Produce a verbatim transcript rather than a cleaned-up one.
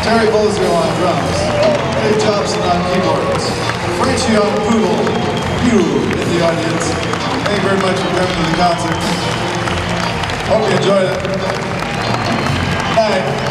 Terry Bozier on drums, Dave Jobson on keyboards, Frenchie on poodle, you in the audience. Thank you very much for coming to the concert. Hope you enjoyed it. Good night.